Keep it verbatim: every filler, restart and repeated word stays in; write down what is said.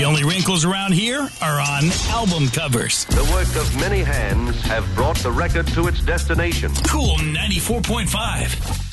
The only wrinkles around here are on album covers. The work of many hands have brought the record to its destination. Cool ninety-four point five.